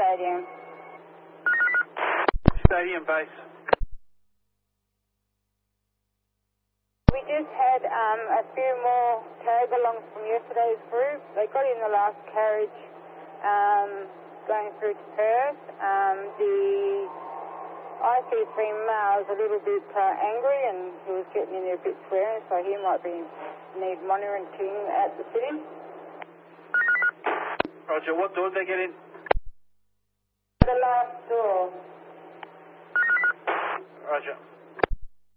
Stadium. Stadium base. We just had a few more tag-alongs from yesterday's group. They got in the last carriage going through to Perth. The IC3 male was a little bit angry and he was getting in there a bit swearing, so he might need monitoring at the city. Roger, what door did they get in? The last door. Roger.